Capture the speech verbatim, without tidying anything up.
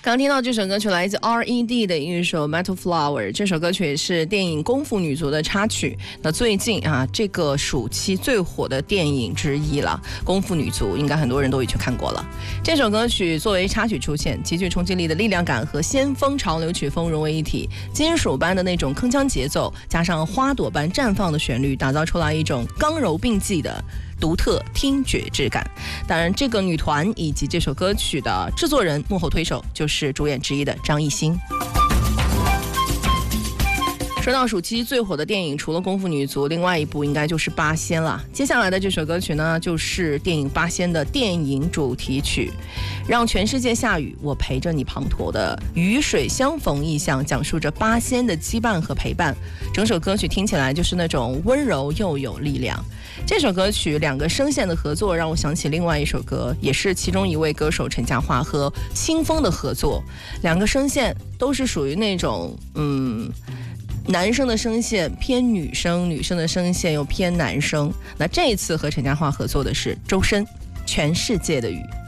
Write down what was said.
刚听到这首歌曲来自 R E D 的一首 Metal Flower， 这首歌曲也是电影《功夫女足》的插曲。那最近啊，这个暑期最火的电影之一了，《功夫女足》应该很多人都已经看过了。这首歌曲作为插曲出现，极具冲击力的力量感和先锋潮流曲风融为一体，金属般的那种铿锵节奏，加上花朵般绽放的旋律，打造出来一种刚柔并济的独特听觉质感。当然，这个女团以及这首歌曲的制作人、幕后推手就是主演之一的张艺兴。说到暑期最火的电影，除了《功夫女足》，另外一部应该就是《八仙》了。接下来的这首歌曲呢，就是电影《八仙》的电影主题曲，让全世界下雨，我陪着你滂沱的雨水相逢意象，讲述着八仙的羁绊和陪伴。整首歌曲听起来就是那种温柔又有力量。这首歌曲两个声线的合作让我想起另外一首歌，也是其中一位歌手陈嘉桦和清风的合作，两个声线都是属于那种嗯男生的声线偏女生，女生的声线又偏男生。那这一次和陈嘉桦合作的是周深，《全世界的雨》。